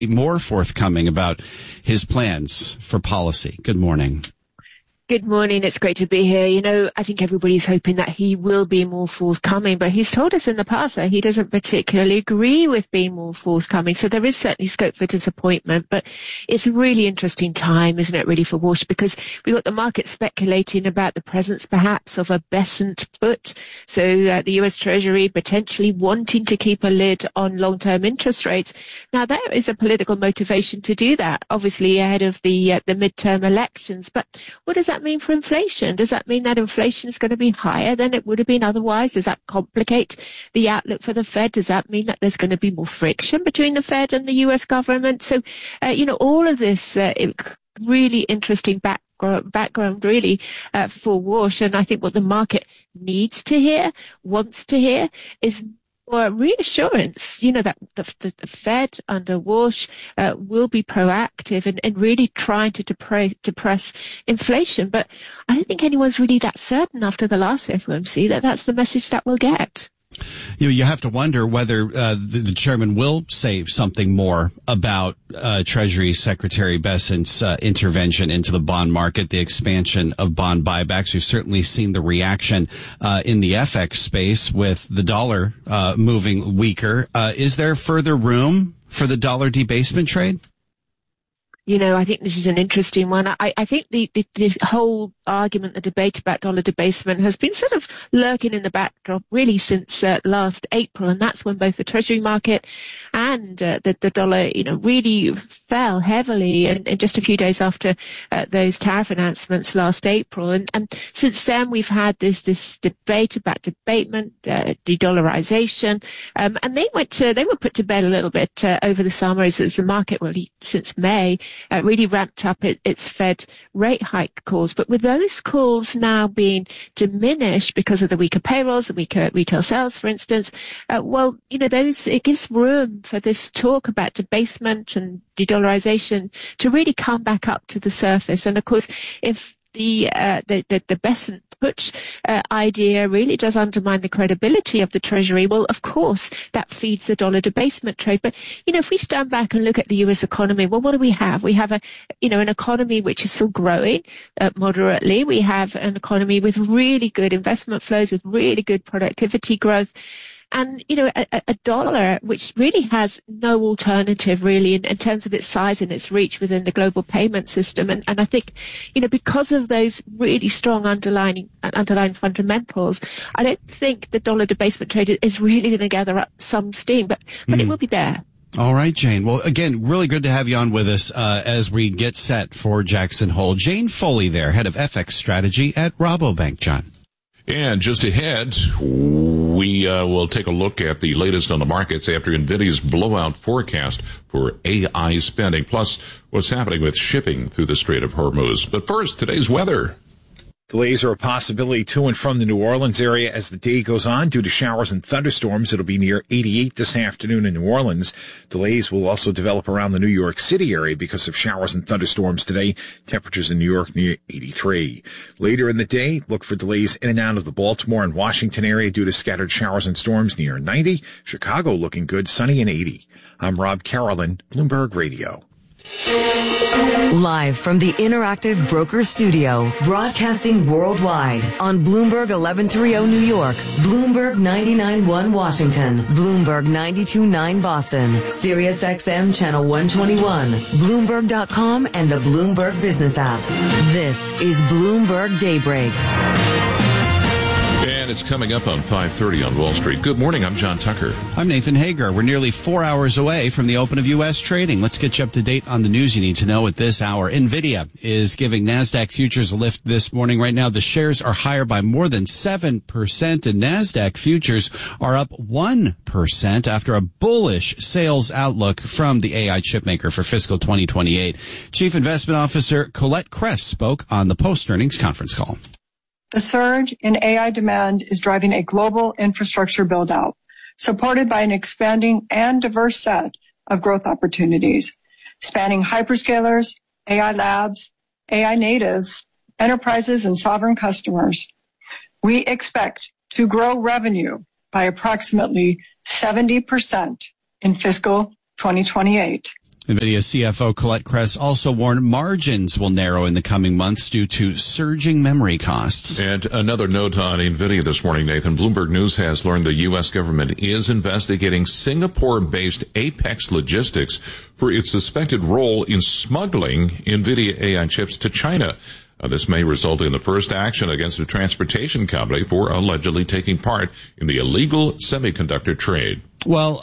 more forthcoming about his plans for policy. Good morning. Good morning. It's great to be here. You know, I think everybody's hoping that he will be more forthcoming, but he's told us in the past that he doesn't particularly agree with being more forthcoming. So there is certainly scope for disappointment, but it's a really interesting time, isn't it, really, for Walsh, because we've got the market speculating about the presence perhaps of a Besant put. So the US Treasury potentially wanting to keep a lid on long-term interest rates. Now, there is a political motivation to do that, obviously ahead of the midterm elections. But what does that mean for inflation? Does that mean that inflation is going to be higher than it would have been otherwise? Does that complicate the outlook for the Fed? Does that mean that there's going to be more friction between the Fed and the US government? So, all of this really interesting background really for Walsh. And I think what the market needs to hear, wants to hear, is or reassurance, that the Fed under Walsh will be proactive and really trying to depress inflation. But I don't think anyone's really that certain after the last FOMC that that's the message that we'll get. You have to wonder whether the chairman will say something more about Treasury Secretary Besant's intervention into the bond market, the expansion of bond buybacks. We've certainly seen the reaction in the FX space with the dollar moving weaker. Is there further room for the dollar debasement trade? I think this is an interesting one. I think the whole argument, the debate about dollar debasement has been sort of lurking in the backdrop really since last April. And that's when both the Treasury market and the dollar, really fell heavily and just a few days after those tariff announcements last April. And since then, we've had this debate about debatement, de-dollarization. And they were put to bed a little bit over the summer as the market really since May really ramped up its Fed rate hike calls. But with those calls now being diminished because of the weaker payrolls, the weaker retail sales, for instance, it gives room for this talk about debasement and de-dollarization to really come back up to the surface. And of course, if the Besant put idea really does undermine the credibility of the Treasury, well, of course, that feeds the dollar debasement trade. But, if we stand back and look at the U.S. economy, well, what do we have? We have an economy which is still growing moderately. We have an economy with really good investment flows, with really good productivity growth. And, a dollar which really has no alternative really in terms of its size and its reach within the global payment system. And I think, because of those really strong underlying fundamentals, I don't think the dollar debasement trade is really going to gather up some steam, but it will be there. All right, Jane. Well, again, really good to have you on with us as we get set for Jackson Hole. Jane Foley there, head of FX strategy at Rabobank. John. And just ahead, we will take a look at the latest on the markets after NVIDIA's blowout forecast for AI spending, plus what's happening with shipping through the Strait of Hormuz. But first, today's weather. Delays are a possibility to and from the New Orleans area as the day goes on due to showers and thunderstorms. It'll be near 88 this afternoon in New Orleans. Delays will also develop around the New York City area because of showers and thunderstorms today. Temperatures in New York near 83. Later in the day, look for delays in and out of the Baltimore and Washington area due to scattered showers and storms near 90. Chicago looking good, sunny and 80. I'm Rob Carolyn, Bloomberg Radio. Live from the Interactive Broker Studio, broadcasting worldwide on Bloomberg 1130 New York, Bloomberg 99.1 Washington, Bloomberg 92.9 Boston, Sirius XM Channel 121, Bloomberg.com and the Bloomberg Business app. This is Bloomberg Daybreak. And it's coming up on 5:30 on Wall Street. Good morning, I'm John Tucker. I'm Nathan Hager. We're nearly 4 hours away from the open of U.S. trading. Let's get you up to date on the news you need to know at this hour. NVIDIA is giving NASDAQ futures a lift this morning. Right now, the shares are higher by more than 7%, and NASDAQ futures are up 1% after a bullish sales outlook from the AI chipmaker for fiscal 2028. Chief Investment Officer Colette Kress spoke on the post-earnings conference call. The surge in AI demand is driving a global infrastructure build-out, supported by an expanding and diverse set of growth opportunities, spanning hyperscalers, AI labs, AI natives, enterprises, and sovereign customers. We expect to grow revenue by approximately 70% in fiscal 2028. NVIDIA CFO Colette Kress also warned margins will narrow in the coming months due to surging memory costs. And another note on NVIDIA this morning, Nathan. Bloomberg News has learned the U.S. government is investigating Singapore-based Apex Logistics for its suspected role in smuggling NVIDIA AI chips to China. This may result in the first action against a transportation company for allegedly taking part in the illegal semiconductor trade. Well,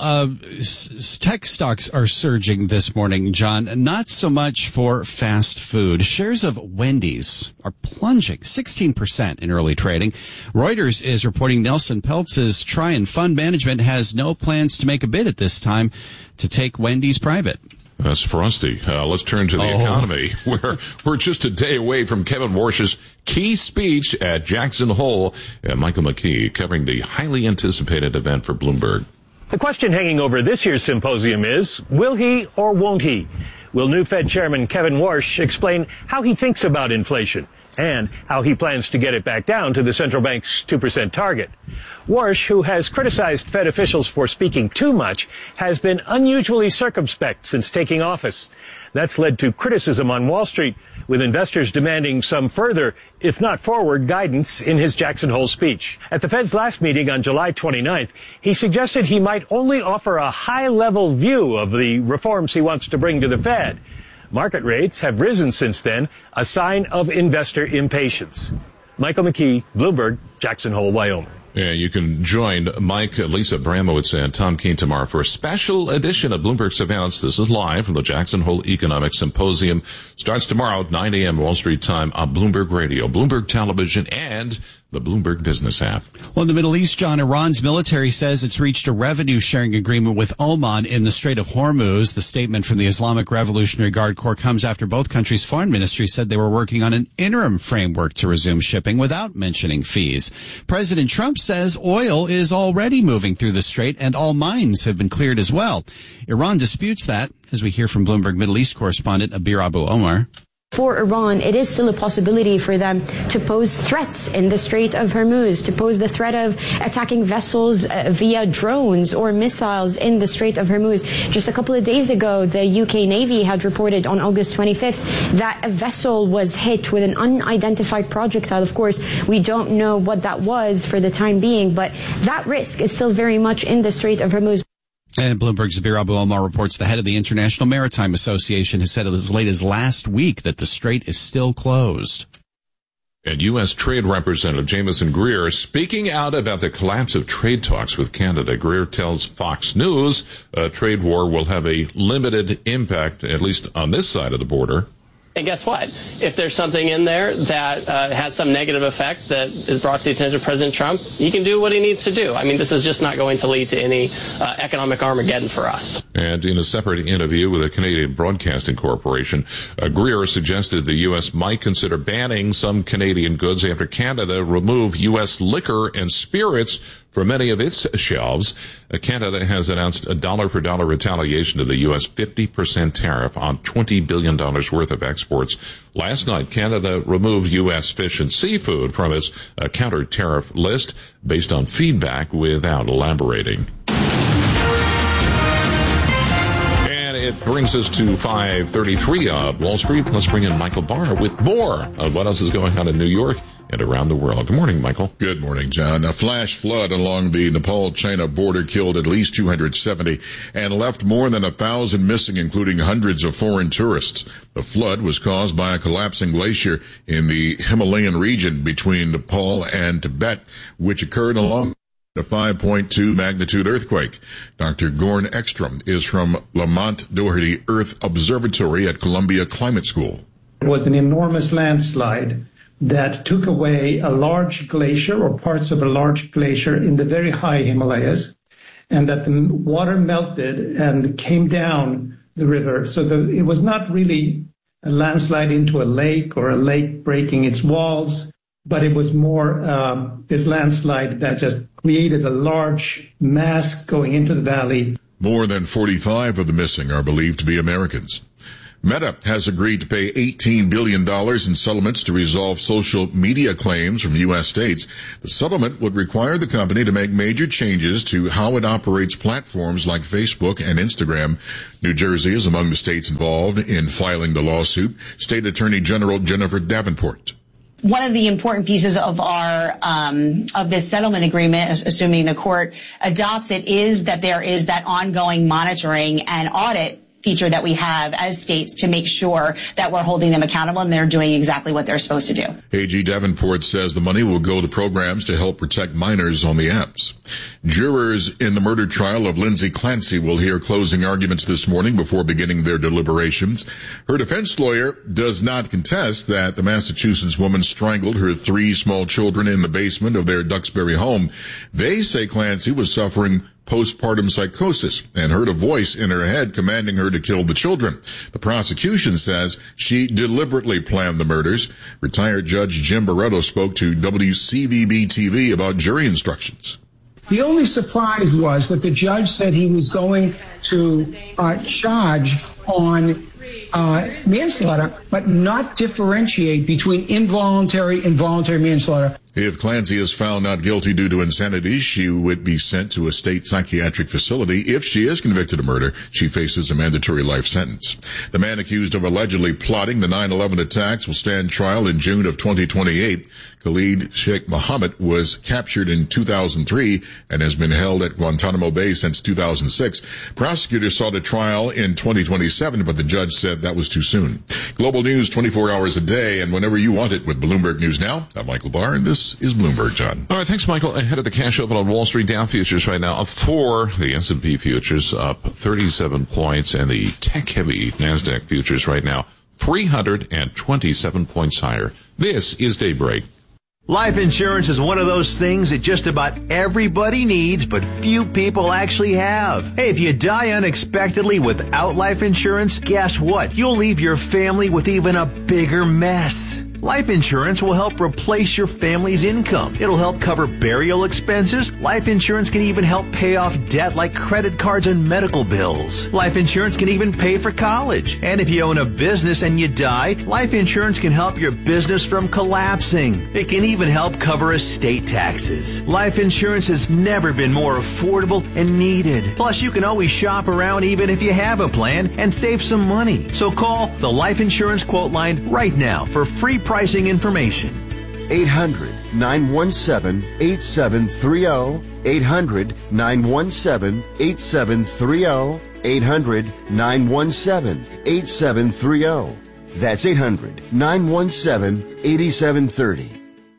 tech stocks are surging this morning, John. Not so much for fast food. Shares of Wendy's are plunging 16% in early trading. Reuters is reporting Nelson Peltz's Trian Fund Management has no plans to make a bid at this time to take Wendy's private. That's frosty. Let's turn to the economy, where we're just a day away from Kevin Warsh's key speech at Jackson Hole. Michael McKee covering the highly anticipated event for Bloomberg. The question hanging over this year's symposium is, will he or won't he? Will new Fed Chairman Kevin Warsh explain how he thinks about inflation and how he plans to get it back down to the central bank's 2% target? Warsh, who has criticized Fed officials for speaking too much, has been unusually circumspect since taking office. That's led to criticism on Wall Street, with investors demanding some further, if not forward, guidance in his Jackson Hole speech. At the Fed's last meeting on July 29th, he suggested he might only offer a high-level view of the reforms he wants to bring to the Fed. Market rates have risen since then, a sign of investor impatience. Michael McKee, Bloomberg, Jackson Hole, Wyoming. Yeah, you can join Mike, Lisa Bramowitz, and Tom Keene tomorrow for a special edition of Bloomberg Surveillance. This is live from the Jackson Hole Economic Symposium. Starts tomorrow at 9 a.m. Wall Street time on Bloomberg Radio, Bloomberg Television, and the Bloomberg Business app. Well, in the Middle East, John, Iran's military says it's reached a revenue-sharing agreement with Oman in the Strait of Hormuz. The statement from the Islamic Revolutionary Guard Corps comes after both countries' foreign ministries said they were working on an interim framework to resume shipping without mentioning fees. President Trump says oil is already moving through the strait and all mines have been cleared as well. Iran disputes that, as we hear from Bloomberg Middle East correspondent Abir Abu Omar. For Iran, it is still a possibility for them to pose threats in the Strait of Hormuz, to pose the threat of attacking vessels via drones or missiles in the Strait of Hormuz. Just a couple of days ago, the UK Navy had reported on August 25th that a vessel was hit with an unidentified projectile. Of course, we don't know what that was for the time being, but that risk is still very much in the Strait of Hormuz. And Bloomberg's Abir Abu Omar reports the head of the International Maritime Association has said as late as last week that the strait is still closed. And U.S. Trade Representative Jamieson Greer speaking out about the collapse of trade talks with Canada. Greer tells Fox News a trade war will have a limited impact, at least on this side of the border. And guess what? If there's something in there that has some negative effect that is brought to the attention of President Trump, he can do what he needs to do. I mean, this is just not going to lead to any economic Armageddon for us. And in a separate interview with the Canadian Broadcasting Corporation, Greer suggested the U.S. might consider banning some Canadian goods after Canada removed U.S. liquor and spirits from many of its shelves. Canada has announced a dollar-for-dollar retaliation to the U.S. 50% tariff on $20 billion worth of exports. Last night, Canada removed U.S. fish and seafood from its counter-tariff list based on feedback without elaborating. It brings us to 5:33 on Wall Street. Let's bring in Michael Barr with more on what else is going on in New York and around the world. Good morning, Michael. Good morning, John. A flash flood along the Nepal-China border killed at least 270 and left more than 1,000 missing, including hundreds of foreign tourists. The flood was caused by a collapsing glacier in the Himalayan region between Nepal and Tibet, which occurred along a 5.2 magnitude earthquake. Dr. Gorn Ekstrom is from Lamont Doherty Earth Observatory at Columbia Climate School. It was an enormous landslide that took away a large glacier or parts of a large glacier in the very high Himalayas, and that the water melted and came down the river. So it was not really a landslide into a lake or a lake breaking its walls, but it was more this landslide that just created a large mass going into the valley. More than 45 of the missing are believed to be Americans. Meta has agreed to pay $18 billion in settlements to resolve social media claims from U.S. states. The settlement would require the company to make major changes to how it operates platforms like Facebook and Instagram. New Jersey is among the states involved in filing the lawsuit. State Attorney General Jennifer Davenport. One of the important pieces of our of this settlement agreement, assuming the court adopts it, is that there is that ongoing monitoring and audit feature that we have as states to make sure that we're holding them accountable and they're doing exactly what they're supposed to do. AG Davenport says the money will go to programs to help protect minors on the apps. Jurors in the murder trial of Lindsay Clancy will hear closing arguments this morning before beginning their deliberations. Her defense lawyer does not contest that the Massachusetts woman strangled her 3 small children in the basement of their Duxbury home. They say Clancy was suffering postpartum psychosis and heard a voice in her head commanding her to kill the children. The prosecution says she deliberately planned the murders. Retired Judge Jim Barretto spoke to WCVB-TV about jury instructions. The only surprise was that the judge said he was going to charge on manslaughter, but not differentiate between involuntary and voluntary manslaughter. If Clancy is found not guilty due to insanity, she would be sent to a state psychiatric facility. If she is convicted of murder, she faces a mandatory life sentence. The man accused of allegedly plotting the 9/11 attacks will stand trial in June of 2028. Khalid Sheikh Mohammed was captured in 2003 and has been held at Guantanamo Bay since 2006. Prosecutors sought a trial in 2027, but the judge said that was too soon. Global news 24 hours a day and whenever you want it with Bloomberg News Now. I'm Michael Barr, and this is Bloomberg, John. All right, thanks, Michael. Ahead of the cash open on Wall Street, Dow futures right now up 4. The S&P futures up 37 points, and the tech-heavy NASDAQ futures right now 327 points higher. This is Daybreak. Life insurance is one of those things that just about everybody needs, but few people actually have. Hey, if you die unexpectedly without life insurance, guess what? You'll leave your family with even a bigger mess. Life insurance will help replace your family's income. It'll help cover burial expenses. Life insurance can even help pay off debt like credit cards and medical bills. Life insurance can even pay for college. And if you own a business and you die, life insurance can help your business from collapsing. It can even help cover estate taxes. Life insurance has never been more affordable and needed. Plus, you can always shop around even if you have a plan and save some money. So call the Life Insurance Quote Line right now for free pricing information. 800-917-8730. 800-917-8730. 800-917-8730. That's 800-917-8730.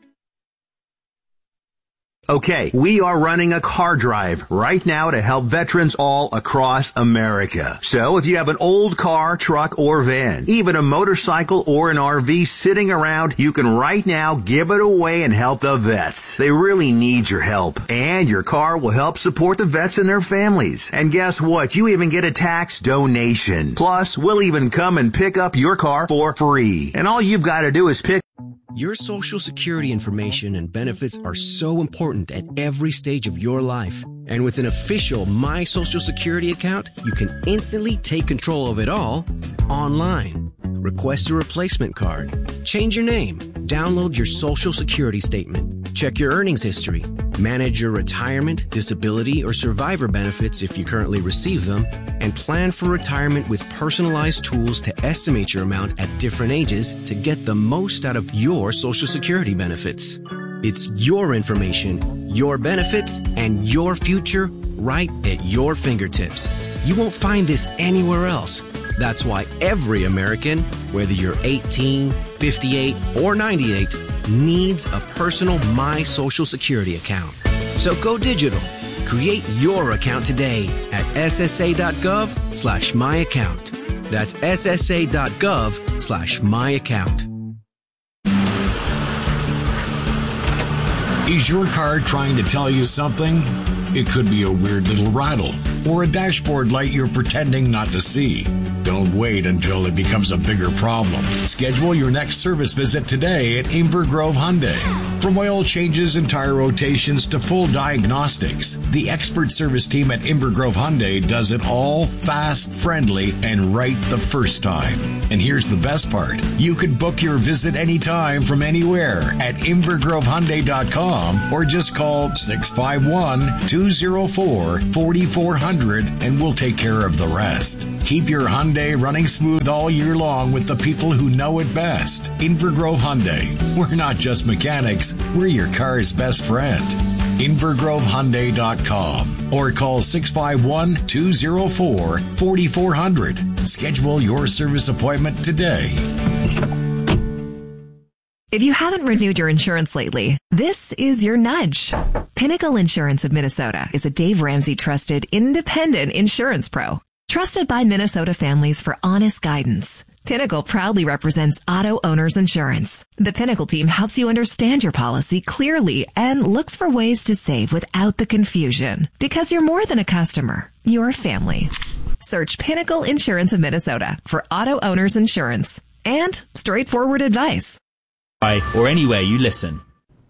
Okay, we are running a car drive right now to help veterans all across America. So if you have an old car, truck, or van, even a motorcycle or an RV sitting around, you can right now give it away and help the vets. They really need your help. And your car will help support the vets and their families. And guess what? You even get a tax donation. Plus, we'll even come and pick up your car for free. And all you've got to do is pick. Your Social Security information and benefits are so important at every stage of your life. And with an official My Social Security account, you can instantly take control of it all online. Request a replacement card, change your name, download your Social Security statement, check your earnings history, manage your retirement, disability, or survivor benefits if you currently receive them, and plan for retirement with personalized tools to estimate your amount at different ages to get the most out of your Social Security benefits. It's your information, your benefits, and your future right at your fingertips. You won't find this anywhere else. That's why every American, whether you're 18, 58, or 98, needs a personal My Social Security account. So go digital. Create your account today at ssa.gov/myaccount. That's ssa.gov/myaccount. Is your car trying to tell you something? It could be a weird little rattle or a dashboard light you're pretending not to see. Don't wait until it becomes a bigger problem. Schedule your next service visit today at Inver Grove Hyundai. From oil changes and tire rotations to full diagnostics, the expert service team at Inver Grove Hyundai does it all fast, friendly, and right the first time. And here's the best part. You could book your visit anytime from anywhere at invergrovehyundai.com or just call 651-204-4400 and we'll take care of the rest. Keep your Hyundai running smooth all year long with the people who know it best. Inver Grove Hyundai. We're not just mechanics, we're your car's best friend. invergrovehyundai.com or call 651-204-4400. Schedule your service appointment today. If you haven't renewed your insurance lately, this is your nudge. Pinnacle Insurance of Minnesota is a Dave Ramsey trusted independent insurance pro. Trusted by Minnesota families for honest guidance. Pinnacle proudly represents auto owners insurance. The Pinnacle team helps you understand your policy clearly and looks for ways to save without the confusion. Because you're more than a customer, you're a family. Search Pinnacle Insurance of Minnesota for auto owners insurance and straightforward advice. Or anywhere you listen.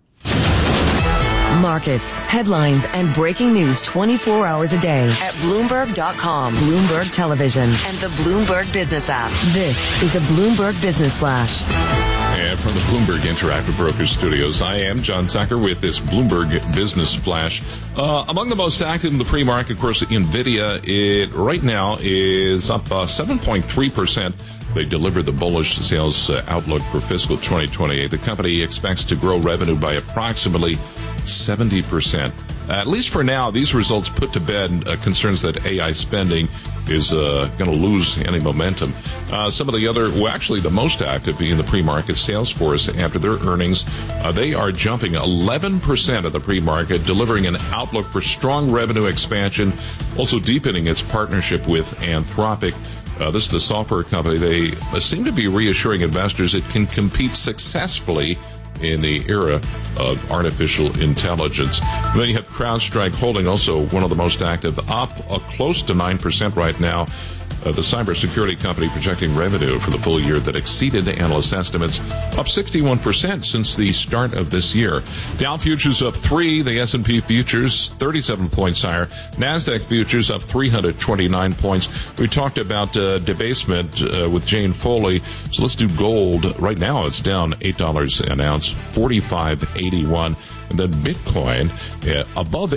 Markets, headlines, and breaking news 24 hours a day at Bloomberg.com, Bloomberg Television, and the Bloomberg Business app. This is a Bloomberg Business Flash. And from the Bloomberg Interactive Brokers Studios, I am John Tucker with this Bloomberg Business Flash. Among the most active in the pre-market, of course, NVIDIA, it right now is up 7.3%. They delivered the bullish sales outlook for fiscal 2028. The company expects to grow revenue by approximately 70%. At least for now, these results put to bed concerns that AI spending is going to lose any momentum. Some of the other, well, actually the most active being the pre-market Salesforce after their earnings. They are jumping 11% of the pre-market, delivering an outlook for strong revenue expansion, also deepening its partnership with Anthropic. This is the software company. They seem to be reassuring investors it can compete successfully in the era of artificial intelligence. Then you have CrowdStrike Holding, also one of the most active, up close to 9% right now. The cybersecurity company projecting revenue for the full year that exceeded analyst estimates, up 61% since the start of this year. Dow futures up 3, the S&P futures 37 points higher, NASDAQ futures up 329 points. We talked about debasement with Jane Foley, so let's do gold. Right now it's down $8 an ounce, $45.81. And then Bitcoin above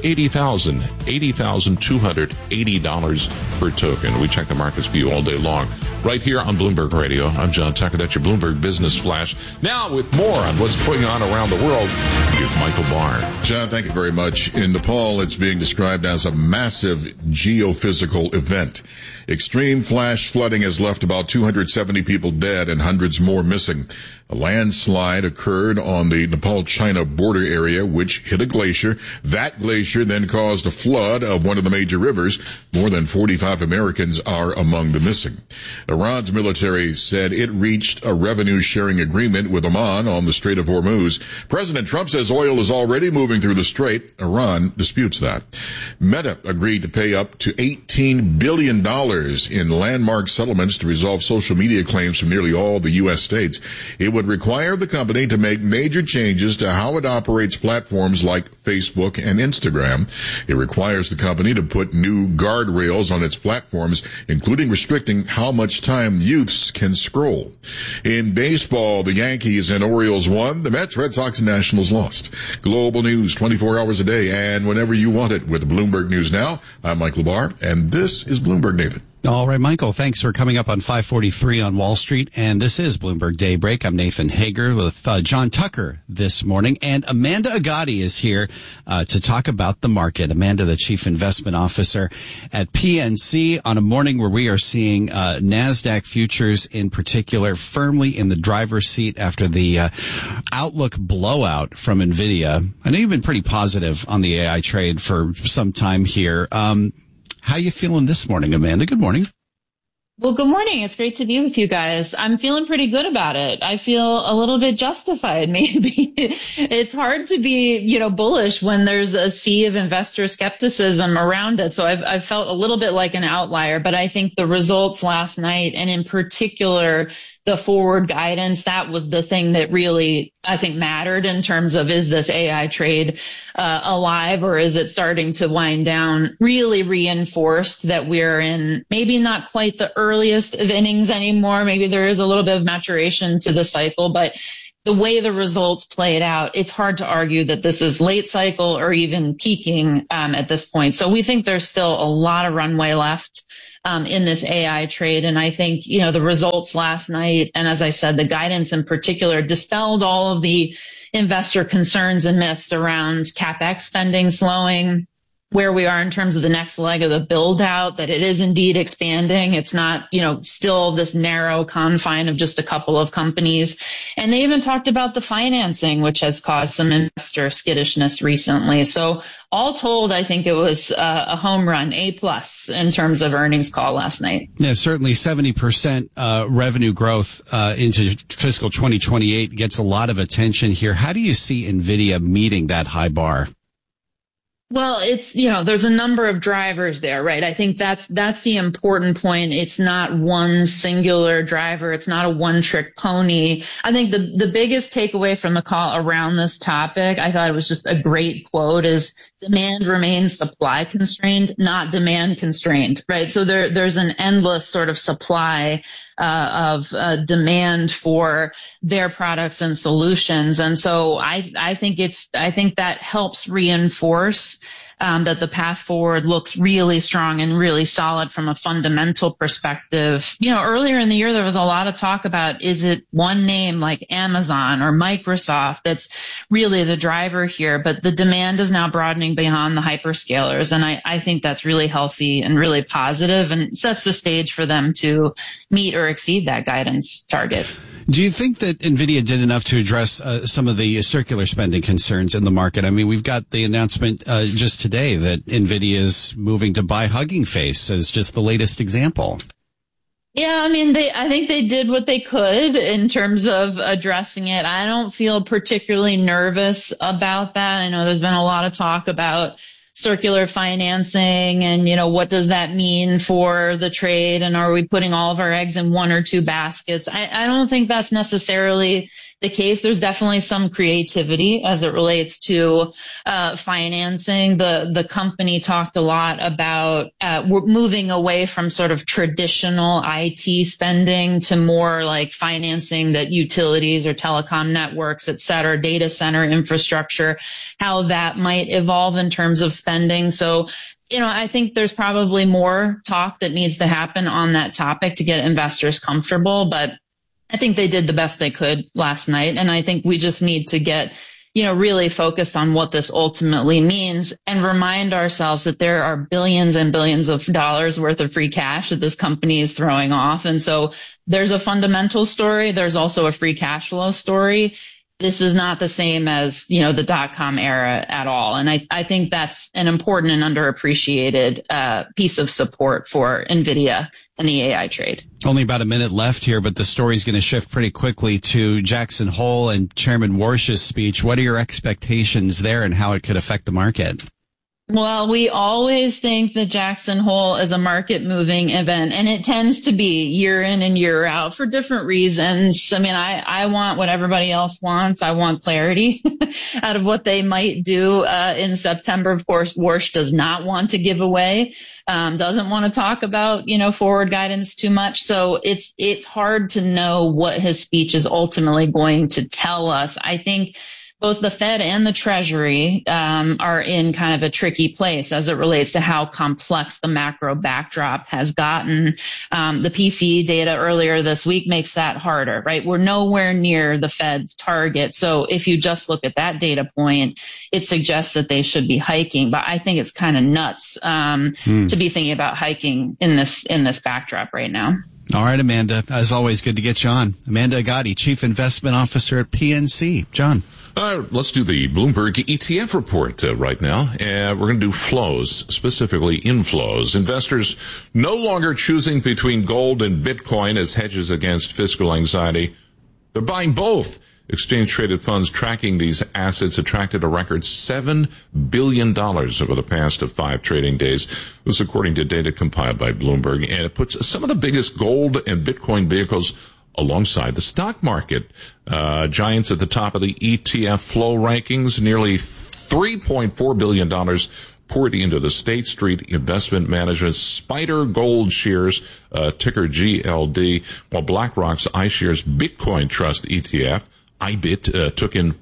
$80,280 per token. We check the markets for you all day long. Right here on Bloomberg Radio. I'm John Tucker. That's your Bloomberg Business Flash. Now with more on what's going on around the world, here's Michael Barr. John, thank you very much. In Nepal, it's being described as a massive geophysical event. Extreme flash flooding has left about 270 people dead and hundreds more missing. A landslide occurred on the Nepal-China border area, which hit a glacier. That glacier then caused a flood of one of the major rivers. More than 45 Americans are among the missing. Iran's military said it reached a revenue-sharing agreement with Oman on the Strait of Hormuz. President Trump says oil is already moving through the strait. Iran disputes that. Meta agreed to pay up to $18 billion in landmark settlements to resolve social media claims from nearly all the U.S. states. It would require the company to make major changes to how it operates platforms like Facebook and Instagram. It requires the company to put new guardrails on its platforms, including restricting how much time youths can scroll. In baseball, the Yankees and Orioles won. The Mets, Red Sox, and Nationals lost. Global news 24 hours a day and whenever you want it with Bloomberg News Now. I'm Mike Labar, and this is Bloomberg Nathan. All right, Michael, thanks for coming up on 543 on Wall Street. And this is Bloomberg Daybreak. I'm Nathan Hager with John Tucker this morning. And Amanda Agati is here to talk about the market. Amanda, the Chief Investment Officer at PNC, on a morning where we are seeing NASDAQ futures in particular firmly in the driver's seat after the outlook blowout from NVIDIA. I know you've been pretty positive on the AI trade for some time here. How you feeling this morning, Amanda? Good morning. Well, good morning. It's great to be with you guys. I'm feeling pretty good about it. I feel a little bit justified, maybe. It's hard to be, bullish when there's a sea of investor skepticism around it. So I've felt a little bit like an outlier, but I think the results last night, and in particular, the forward guidance, that was the thing that really, I think, mattered in terms of, is this AI trade alive, or is it starting to wind down? Really reinforced that we're in maybe not quite the earliest of innings anymore. Maybe there is a little bit of maturation to the cycle, but the way the results played out, it's hard to argue that this is late cycle or even peaking at this point. So we think there's still a lot of runway left in this AI trade. And I think, the results last night, and as I said, the guidance in particular, dispelled all of the investor concerns and myths around CapEx spending slowing, where we are in terms of the next leg of the build out, that it is indeed expanding. It's not, still this narrow confine of just a couple of companies. And they even talked about the financing, which has caused some investor skittishness recently. So all told, I think it was a home run, A+ in terms of earnings call last night. Yeah, certainly 70% revenue growth into fiscal 2028 gets a lot of attention here. How do you see NVIDIA meeting that high bar? Well, it's, there's a number of drivers there, right? I think that's the important point. It's not one singular driver. It's not a one-trick pony. I think the biggest takeaway from the call around this topic, I thought it was just a great quote, is demand remains supply constrained, not demand constrained, right? So there's an endless sort of supply of demand for their products and solutions. And so I think that helps reinforce that the path forward looks really strong and really solid from a fundamental perspective. Earlier in the year, there was a lot of talk about, is it one name like Amazon or Microsoft that's really the driver here? But the demand is now broadening beyond the hyperscalers. And I think that's really healthy and really positive and sets the stage for them to meet or exceed that guidance target. Do you think that NVIDIA did enough to address some of the circular spending concerns in the market? I mean, we've got the announcement just today that NVIDIA is moving to buy Hugging Face as just the latest example. Yeah, I think they did what they could in terms of addressing it. I don't feel particularly nervous about that. I know there's been a lot of talk about circular financing and, what does that mean for the trade? And are we putting all of our eggs in one or two baskets? I don't think that's necessarily the case. There's definitely some creativity as it relates to financing. The company talked a lot about we're moving away from sort of traditional IT spending to more like financing that utilities or telecom networks, et cetera, data center infrastructure, how that might evolve in terms of spending. So, I think there's probably more talk that needs to happen on that topic to get investors comfortable, but I think they did the best they could last night. And I think we just need to get, really focused on what this ultimately means and remind ourselves that there are billions and billions of dollars worth of free cash that this company is throwing off. And so there's a fundamental story. There's also a free cash flow story. This is not the same as, the dot-com era at all. And I think that's an important and underappreciated piece of support for NVIDIA and the AI trade. Only about a minute left here, but the story's going to shift pretty quickly to Jackson Hole and Chairman Warsh's speech. What are your expectations there and how it could affect the market? Well, we always think that Jackson Hole is a market-moving event, and it tends to be year in and year out for different reasons. I want what everybody else wants. I want clarity out of what they might do in September. Of course, Warsh does not want to give away, doesn't want to talk about, forward guidance too much. So it's hard to know what his speech is ultimately going to tell us. I think both the Fed and the Treasury are in kind of a tricky place as it relates to how complex the macro backdrop has gotten. The PCE data earlier this week makes that harder, right? We're nowhere near the Fed's target. So if you just look at that data point, it suggests that they should be hiking. But I think it's kind of nuts to be thinking about hiking in this backdrop right now. All right, Amanda. As always, good to get you on. Amanda Agati, Chief Investment Officer at PNC. John. Let's do the Bloomberg ETF report right now. We're going to do flows, specifically inflows. Investors no longer choosing between gold and Bitcoin as hedges against fiscal anxiety. They're buying both. Exchange-traded funds tracking these assets attracted a record $7 billion over the past 5 trading days. This according to data compiled by Bloomberg, and it puts some of the biggest gold and Bitcoin vehicles alongside the stock market. Giants at the top of the ETF flow rankings, nearly $3.4 billion poured into the State Street Investment Management Spider Gold Shares, ticker GLD, while BlackRock's iShares Bitcoin Trust ETF, IBIT, took in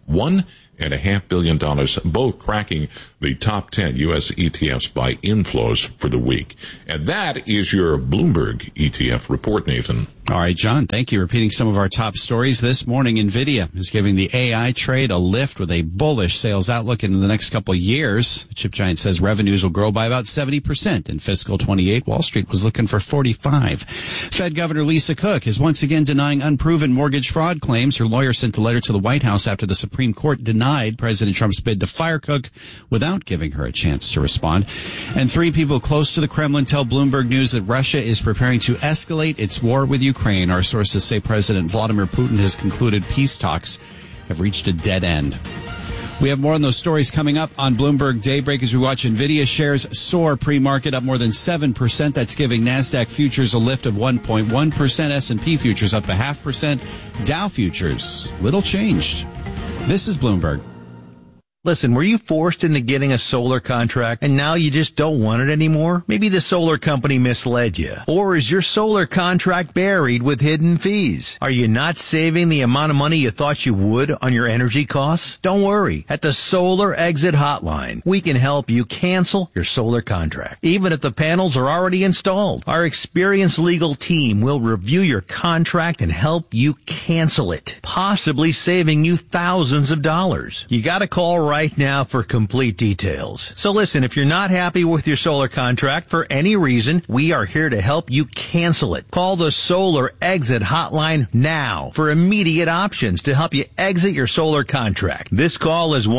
$1.5 billion, both cracking the top 10 U.S. ETFs by inflows for the week. And that is your Bloomberg ETF report, Nathan. All right, John, thank you. Repeating some of our top stories this morning, NVIDIA is giving the AI trade a lift with a bullish sales outlook in the next couple of years. The chip giant says revenues will grow by about 70% in fiscal 28. Wall Street was looking for 45. Fed Governor Lisa Cook is once again denying unproven mortgage fraud claims. Her lawyer sent a letter to the White House after the Supreme Court denied President Trump's bid to fire Cook without giving her a chance to respond. And 3 people close to the Kremlin tell Bloomberg News that Russia is preparing to escalate its war with Ukraine. Our sources say President Vladimir Putin has concluded peace talks have reached a dead end. We have more on those stories coming up on Bloomberg Daybreak as we watch NVIDIA shares soar pre-market up more than 7%. That's giving NASDAQ futures a lift of 1.1%, S&P futures up 0.5%, Dow futures little changed. This is Bloomberg. Listen, were you forced into getting a solar contract and now you just don't want it anymore? Maybe the solar company misled you. Or is your solar contract buried with hidden fees? Are you not saving the amount of money you thought you would on your energy costs? Don't worry. At the Solar Exit Hotline, we can help you cancel your solar contract, even if the panels are already installed. Our experienced legal team will review your contract and help you cancel it, possibly saving you thousands of dollars. You gotta call right now for complete details. So listen, if you're not happy with your solar contract for any reason, we are here to help you cancel it. Call the Solar Exit Hotline now for immediate options to help you exit your solar contract. This call is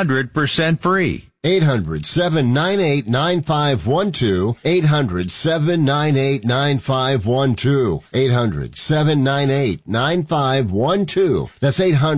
100% free. 800-798-9512. 800-798-9512. 800-798-9512. That's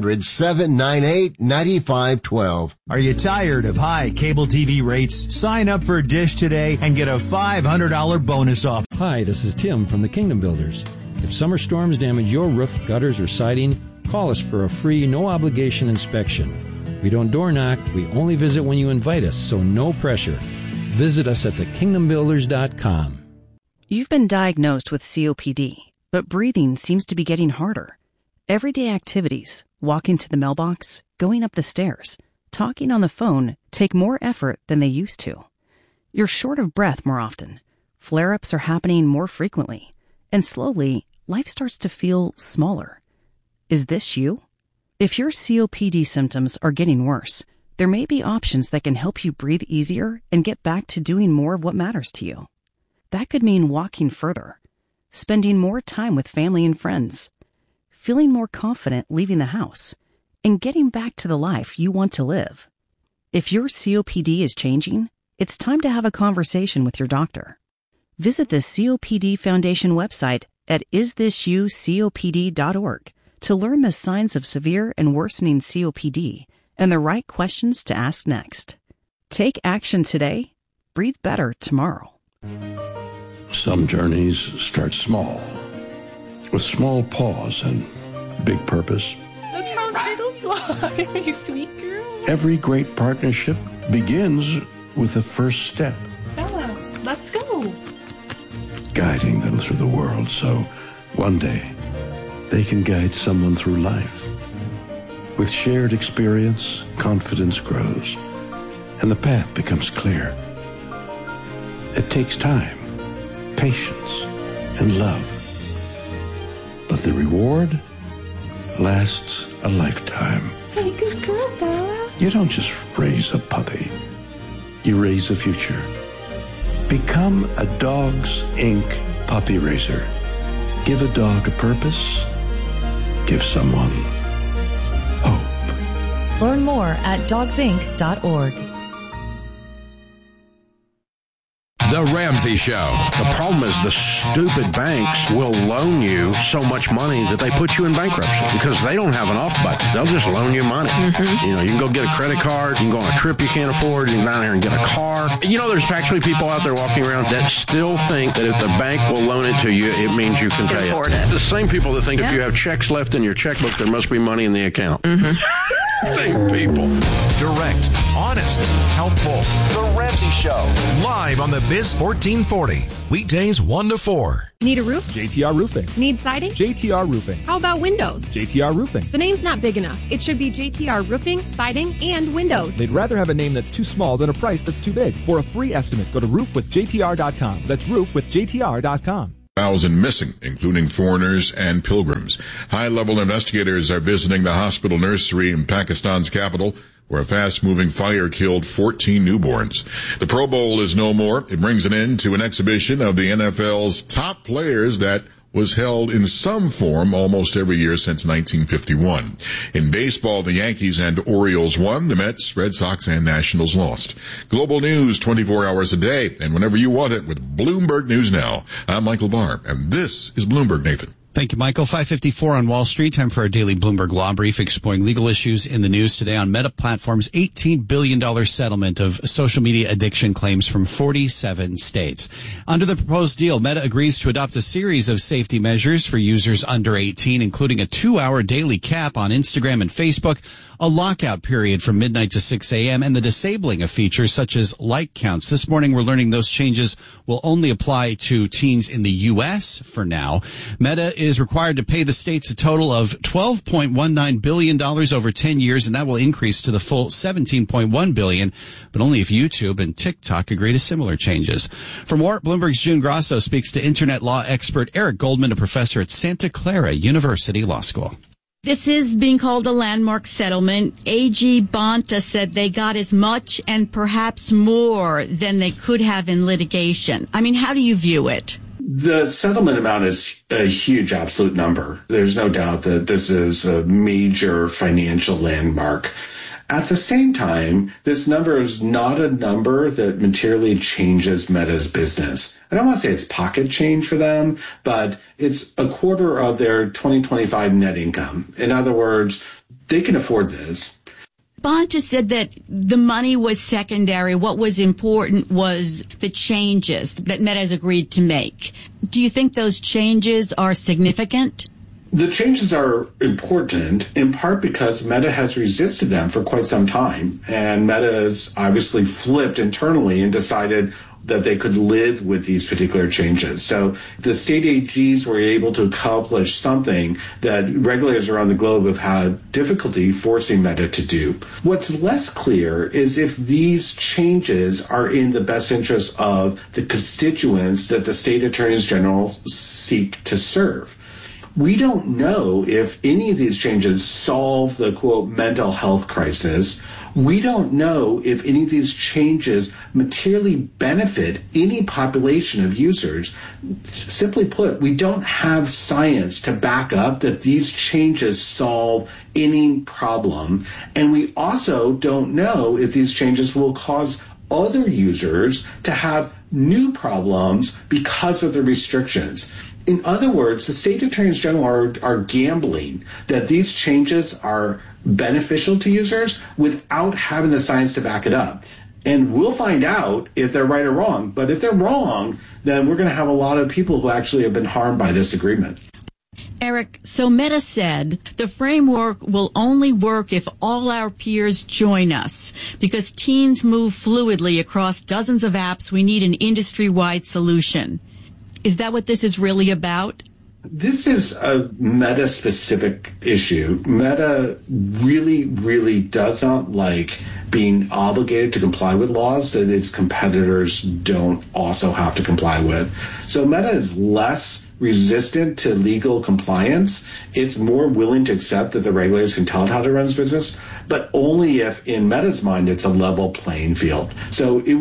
800-798-9512. Are you tired of high cable TV rates? Sign up for Dish today and get a $500 bonus off. Hi, this is Tim from the Kingdom Builders. If summer storms damage your roof, gutters, or siding, call us for a free, no-obligation inspection. We don't door knock, we only visit when you invite us, so no pressure. Visit us at thekingdombuilders.com. You've been diagnosed with COPD, but breathing seems to be getting harder. Everyday activities, walking to the mailbox, going up the stairs, talking on the phone take more effort than they used to. You're short of breath more often. Flare-ups are happening more frequently. And slowly, life starts to feel smaller. Is this you? If your COPD symptoms are getting worse, there may be options that can help you breathe easier and get back to doing more of what matters to you. That could mean walking further, spending more time with family and friends, feeling more confident leaving the house, and getting back to the life you want to live. If your COPD is changing, it's time to have a conversation with your doctor. Visit the COPD Foundation website at isthisyoucopd.org to learn the signs of severe and worsening COPD and the right questions to ask next. Take action today. Breathe better tomorrow. Some journeys start small, with small pause and big purpose. Look how little you are, you sweet girl. Every great partnership begins with the first step. Bella, let's go. Guiding them through the world so one day they can guide someone through life. With shared experience, confidence grows, and the path becomes clear. It takes time, patience, and love. But the reward lasts a lifetime. Hey, good girl, Bella. You don't just raise a puppy. You raise a future. Become a Dogs Inc. puppy raiser. Give a dog a purpose. Give someone hope. Learn more at dogsinc.org. The Ramsey Show. The problem is the stupid banks will loan you so much money that they put you in bankruptcy because they don't have an off button. They'll just loan you money. Mm-hmm. You know, you can go get a credit card. You can go on a trip you can't afford. You can go down there and get a car. You know, there's actually people out there walking around that still think that if the bank will loan it to you, it means you can pay it. The same people that think if you have checks left in your checkbook, there must be money in the account. Mm-hmm. Same people. Direct, honest, helpful. The Ramsey Show. Live on the Biz 1440. Weekdays 1 to 4. Need a roof? JTR Roofing. Need siding? JTR Roofing. How about windows? JTR Roofing. The name's not big enough. It should be JTR Roofing, Siding, and Windows. They'd rather have a name that's too small than a price that's too big. For a free estimate, go to roofwithjtr.com. That's roofwithjtr.com. 1,000 missing, including foreigners and pilgrims. High-level investigators are visiting the hospital nursery in Pakistan's capital, where a fast-moving fire killed 14 newborns. The Pro Bowl is no more. It brings an end to an exhibition of the NFL's top players that was held in some form almost every year since 1951. In baseball, the Yankees and Orioles won. The Mets, Red Sox, and Nationals lost. Global news 24 hours a day and whenever you want it with Bloomberg News Now. I'm Michael Barr, and this is Bloomberg, Nathan. Thank you, Michael. 5:54 on Wall Street. Time for our daily Bloomberg Law Brief, exploring legal issues in the news today on Meta Platforms' $18 billion settlement of social media addiction claims from 47 states. Under the proposed deal, Meta agrees to adopt a series of safety measures for users under 18, including a 2-hour daily cap on Instagram and Facebook, a lockout period from midnight to 6 a.m., and the disabling of features such as like counts. This morning, we're learning those changes will only apply to teens in the U.S. for now. Meta is required to pay the states a total of $12.19 billion over 10 years, and that will increase to the full $17.1 billion, but only if YouTube and TikTok agree to similar changes. For more, Bloomberg's June Grasso speaks to internet law expert Eric Goldman, a professor at Santa Clara University Law School. This is being called a landmark settlement. AG Bonta said they got as much and perhaps more than they could have in litigation. I mean, how do you view it? The settlement amount is a huge absolute number. There's no doubt that this is a major financial landmark. At the same time, this number is not a number that materially changes Meta's business. I don't want to say it's pocket change for them, but it's a quarter of their 2025 net income. In other words, they can afford this. Bonta said that the money was secondary. What was important was the changes that Meta has agreed to make. Do you think those changes are significant? The changes are important in part because Meta has resisted them for quite some time, and Meta has obviously flipped internally and decided that they could live with these particular changes. So the state AGs were able to accomplish something that regulators around the globe have had difficulty forcing Meta to do. What's less clear is if these changes are in the best interest of the constituents that the state attorneys general seek to serve. We don't know if any of these changes solve the, quote, mental health crisis. We don't know if any of these changes materially benefit any population of users. Simply put, we don't have science to back up that these changes solve any problem. And we also don't know if these changes will cause other users to have new problems because of the restrictions. In other words, the state attorneys general are gambling that these changes are beneficial to users without having the science to back it up. And we'll find out if they're right or wrong. But if they're wrong, then we're going to have a lot of people who actually have been harmed by this agreement. Eric, so Meta said the framework will only work if all our peers join us. Because teens move fluidly across dozens of apps, we need an industry-wide solution. Is that what this is really about? This is a Meta-specific issue. Meta really, really does not like being obligated to comply with laws that its competitors don't also have to comply with. So Meta is less resistant to legal compliance. It's more willing to accept that the regulators can tell it how to run its business, but only if, in Meta's mind, it's a level playing field. So it was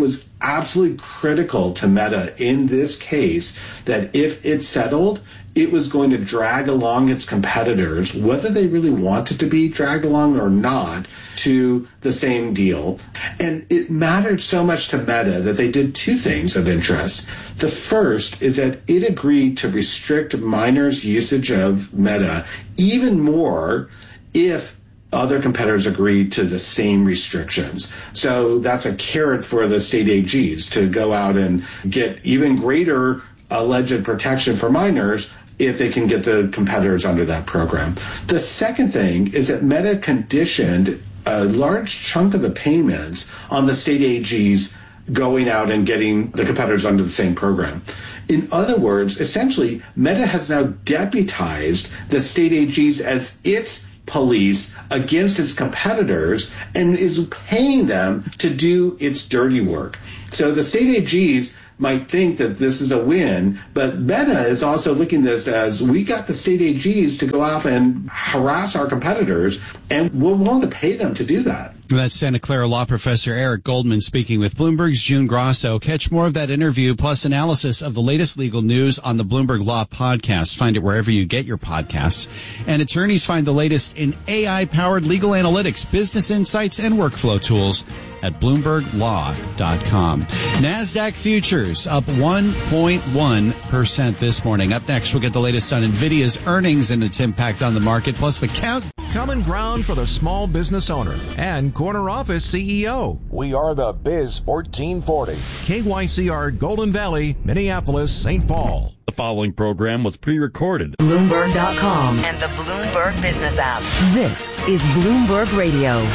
absolutely critical to Meta in this case that if it settled, it was going to drag along its competitors, whether they really wanted to be dragged along or not, to the same deal. And it mattered so much to Meta that they did two things of interest. The first is that it agreed to restrict minors' usage of Meta even more if other competitors agreed to the same restrictions. So that's a carrot for the state AGs to go out and get even greater alleged protection for minors if they can get the competitors under that program. The second thing is that Meta conditioned a large chunk of the payments on the state AGs going out and getting the competitors under the same program. In other words, essentially, Meta has now deputized the state AGs as its police against its competitors and is paying them to do its dirty work. So the state AGs might think that this is a win, but Meta is also looking at this as we got the state AGs to go off and harass our competitors, and we're willing to pay them to do that. That's Santa Clara law professor Eric Goldman speaking with Bloomberg's June Grosso. Catch more of that interview plus analysis of the latest legal news on the Bloomberg Law podcast. Find it wherever you get your podcasts. And attorneys find the latest in AI-powered legal analytics, business insights, and workflow tools at BloombergLaw.com. NASDAQ futures up 1.1% this morning. Up next, we'll get the latest on NVIDIA's earnings and its impact on the market, plus the count. Common ground for the small business owner and corner office CEO. We are the Biz 1440. KYCR Golden Valley, Minneapolis, St. Paul. The following program was pre-recorded. Bloomberg.com and the Bloomberg Business app. This is Bloomberg Radio.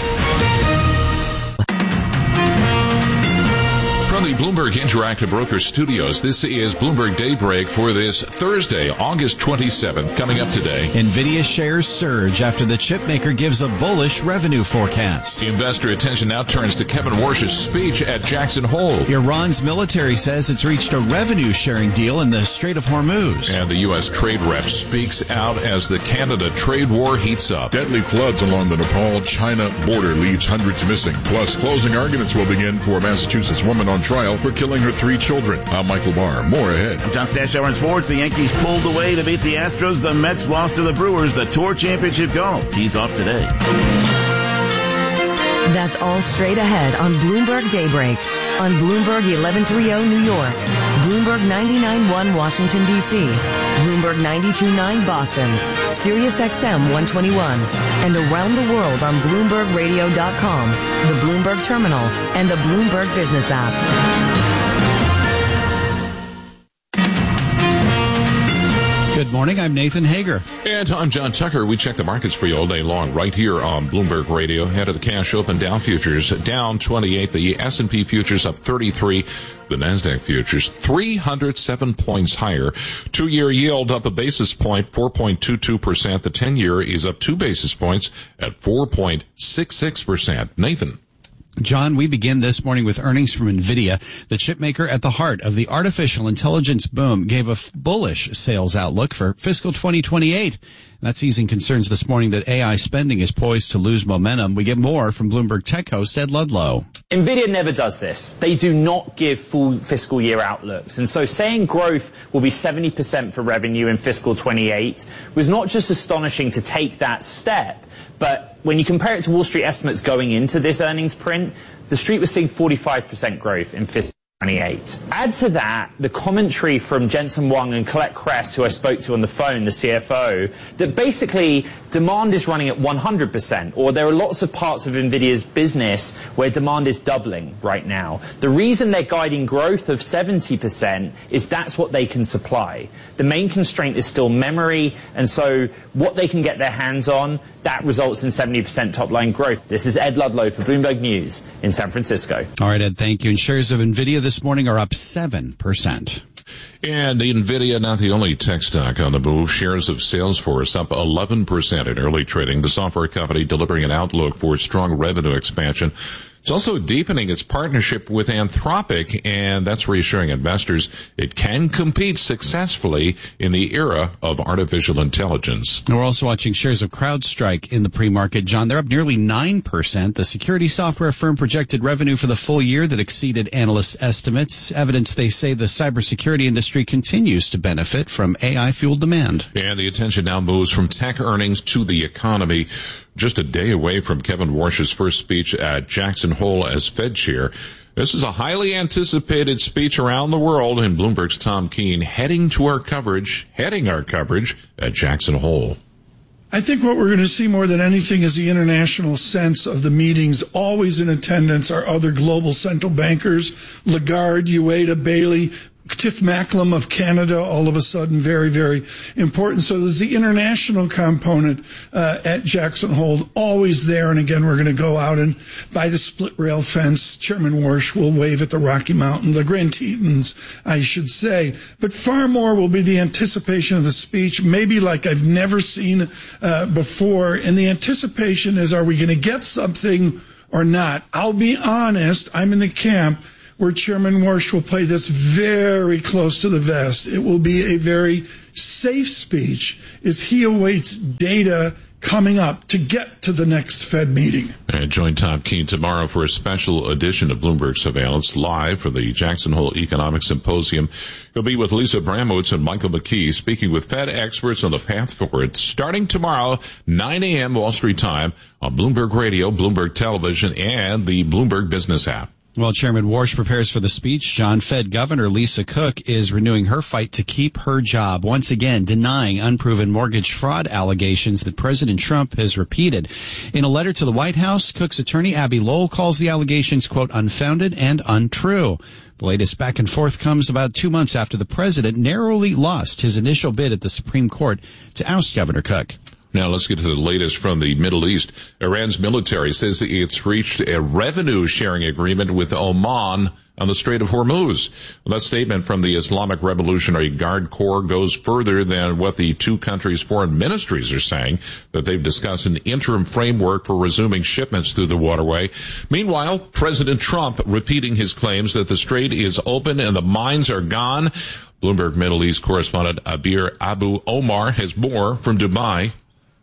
From the Bloomberg Interactive Broker Studios, this is Bloomberg Daybreak for this Thursday, August 27th. Coming up today, NVIDIA shares surge after the chipmaker gives a bullish revenue forecast. Investor attention now turns to Kevin Warsh's speech at Jackson Hole. Iran's military says it's reached a revenue-sharing deal in the Strait of Hormuz. And the U.S. trade rep speaks out as the Canada trade war heats up. Deadly floods along the Nepal-China border leaves hundreds missing. Plus, closing arguments will begin for a Massachusetts woman on trial for killing her 3 children. I'm Michael Barr. More ahead. I'm John Stashower in sports. The Yankees pulled away to beat the Astros. The Mets lost to the Brewers. The Tour Championship golf tees off today. That's all straight ahead on Bloomberg Daybreak. On Bloomberg 1130 New York, Bloomberg 99.1 Washington, D.C., Bloomberg 92.9 Boston, Sirius XM 121, and around the world on BloombergRadio.com, the Bloomberg Terminal, and the Bloomberg Business app. Good morning, I'm Nathan Hager. And I'm John Tucker. We check the markets for you all day long right here on Bloomberg Radio. Head of the cash open, Dow futures down 28. The S&P futures up 33. The NASDAQ futures 307 points higher. 2-year yield up a basis point, 4.22%. The 10-year is up 2 basis points at 4.66%. Nathan. John, we begin this morning with earnings from NVIDIA. The chipmaker at the heart of the artificial intelligence boom gave a bullish sales outlook for fiscal 2028. That's easing concerns this morning that AI spending is poised to lose momentum. We get more from Bloomberg Tech host Ed Ludlow. NVIDIA never does this. They do not give full fiscal year outlooks. And so saying growth will be 70% for revenue in fiscal 28 was not just astonishing to take that step, but when you compare it to Wall Street estimates going into this earnings print, the Street was seeing 45% growth in fiscal 28. Add to that the commentary from Jensen Huang and Colette Kress, who I spoke to on the phone, the CFO, that basically demand is running at 100%, or there are lots of parts of NVIDIA's business where demand is doubling right now. The reason they're guiding growth of 70% is that's what they can supply. The main constraint is still memory, and so what they can get their hands on, that results in 70% top-line growth. This is Ed Ludlow for Bloomberg News in San Francisco. All right, Ed, thank you. And shares of NVIDIA this morning are up 7%. And NVIDIA, not the only tech stock on the move. Shares of Salesforce up 11% in early trading. The software company delivering an outlook for strong revenue expansion. It's also deepening its partnership with Anthropic, and that's reassuring investors it can compete successfully in the era of artificial intelligence. And we're also watching shares of CrowdStrike in the pre-market. John, they're up nearly 9%. The security software firm projected revenue for the full year that exceeded analyst estimates. Evidence they say the cybersecurity industry continues to benefit from AI-fueled demand. And the attention now moves from tech earnings to the economy. Just a day away from Kevin Warsh's first speech at Jackson Hole as Fed chair. This is a highly anticipated speech around the world, and Bloomberg's Tom Keene heading our coverage at Jackson Hole. I think what we're going to see more than anything is the international sense of the meetings. Always in attendance are other global central bankers, Lagarde, Ueda, Bailey, Tiff Macklem of Canada, all of a sudden very, very important. So there's the international component at Jackson Hole, always there. And again, we're going to go out and by the split rail fence. Chairman Warsh will wave at the Rocky Mountain, the Grand Tetons, I should say. But far more will be the anticipation of the speech, maybe like I've never seen before. And the anticipation is, are we going to get something or not? I'll be honest, I'm in the camp where Chairman Warsh will play this very close to the vest. It will be a very safe speech as he awaits data coming up to get to the next Fed meeting. And join Tom Keene tomorrow for a special edition of Bloomberg Surveillance live for the Jackson Hole Economic Symposium. He'll be with Lisa Bramowitz and Michael McKee speaking with Fed experts on the path forward starting tomorrow, 9 a.m. Wall Street time on Bloomberg Radio, Bloomberg Television, and the Bloomberg Business app. While Chairman Warsh prepares for the speech, John, Fed Governor Lisa Cook is renewing her fight to keep her job, once again denying unproven mortgage fraud allegations that President Trump has repeated. In a letter to the White House, Cook's attorney Abby Lowell calls the allegations, quote, unfounded and untrue. The latest back and forth comes about 2 months after the president narrowly lost his initial bid at the Supreme Court to oust Governor Cook. Now let's get to the latest from the Middle East. Iran's military says that it's reached a revenue-sharing agreement with Oman on the Strait of Hormuz. Well, that statement from the Islamic Revolutionary Guard Corps goes further than what the two countries' foreign ministries are saying, that they've discussed an interim framework for resuming shipments through the waterway. Meanwhile, President Trump repeating his claims that the strait is open and the mines are gone. Bloomberg Middle East correspondent Abir Abu Omar has more from Dubai.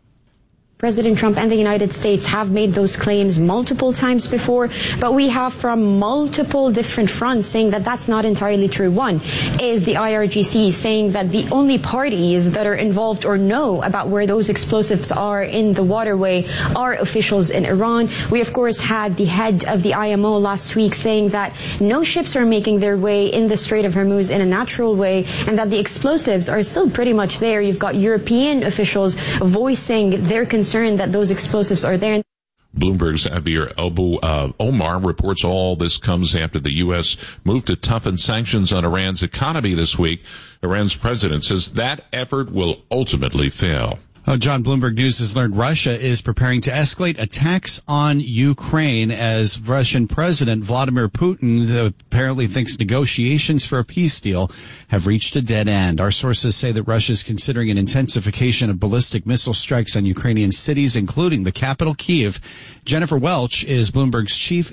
President Trump and the United States have made those claims multiple times before, but we have from multiple different fronts saying that that's not entirely true. One is the IRGC saying that the only parties that are involved or know about where those explosives are in the waterway are officials in Iran. We, of course, had the head of the IMO last week saying that no ships are making their way in the Strait of Hormuz in a natural way and that the explosives are still pretty much there. You've got European officials voicing their concern that those explosives are there. Bloomberg's Abir Abu Omar reports all this comes after the U.S. moved to toughen sanctions on Iran's economy this week. Iran's president says that effort will ultimately fail. John, Bloomberg News has learned Russia is preparing to escalate attacks on Ukraine as Russian President Vladimir Putin apparently thinks negotiations for a peace deal have reached a dead end. Our sources say that Russia is considering an intensification of ballistic missile strikes on Ukrainian cities, including the capital, Kyiv. Jennifer Welch is Bloomberg's chief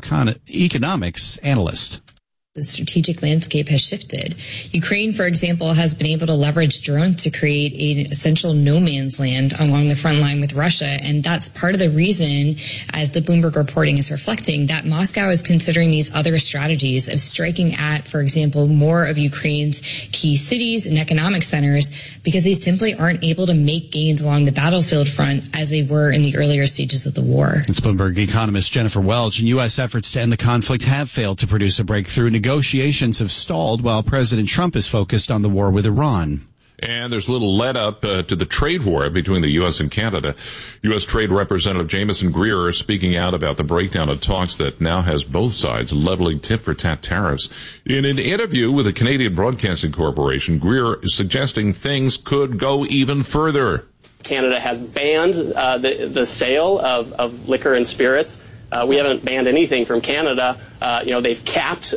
geoeconomics analyst. The strategic landscape has shifted. Ukraine, for example, has been able to leverage drones to create an essential no man's land along the front line with Russia. And that's part of the reason, as the Bloomberg reporting is reflecting, that Moscow is considering these other strategies of striking at, for example, more of Ukraine's key cities and economic centers because they simply aren't able to make gains along the battlefield front as they were in the earlier stages of the war. It's Bloomberg economist Jennifer Welch. And U.S. efforts to end the conflict have failed to produce a breakthrough. Negotiations have stalled while President Trump is focused on the war with Iran. And there's a little let up to the trade war between the U.S. and Canada. U.S. Trade Representative Jameson Greer speaking out about the breakdown of talks that now has both sides leveling tit-for-tat tariffs. In an interview with the Canadian Broadcasting Corporation, Greer is suggesting things could go even further. Canada has banned the sale of liquor and spirits. We haven't banned anything from Canada. They've capped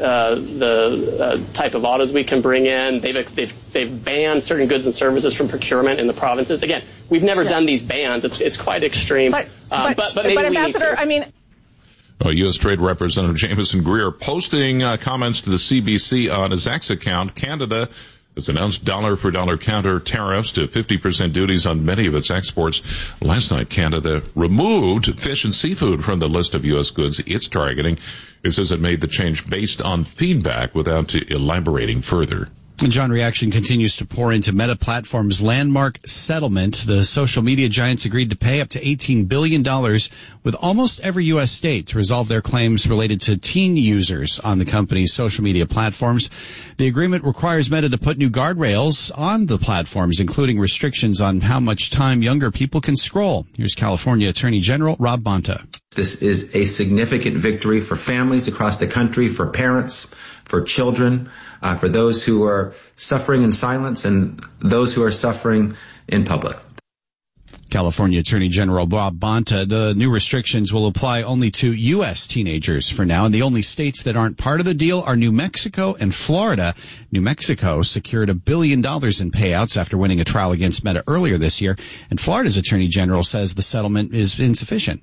the type of autos we can bring in. They've banned certain goods and services from procurement in the provinces. Again, we've never done these bans. It's quite extreme. But maybe Ambassador, U.S. Trade Representative Jameson Greer posting comments to the CBC on his X account. Canada has announced dollar-for-dollar counter tariffs to 50% duties on many of its exports. Last night, Canada removed fish and seafood from the list of U.S. goods it's targeting. It says it made the change based on feedback without elaborating further. And John, reaction continues to pour into Meta Platforms' landmark settlement. The social media giants agreed to pay up to $18 billion with almost every U.S. state to resolve their claims related to teen users on the company's social media platforms. The agreement requires Meta to put new guardrails on the platforms, including restrictions on how much time younger people can scroll. Here's California Attorney General Rob Bonta. This is a significant victory for families across the country, for parents, for children, for those who are suffering in silence and those who are suffering in public. California Attorney General Rob Bonta. The new restrictions will apply only to U.S. teenagers for now, and the only states that aren't part of the deal are New Mexico and Florida. New Mexico secured $1 billion in payouts after winning a trial against Meta earlier this year, and Florida's Attorney General says the settlement is insufficient.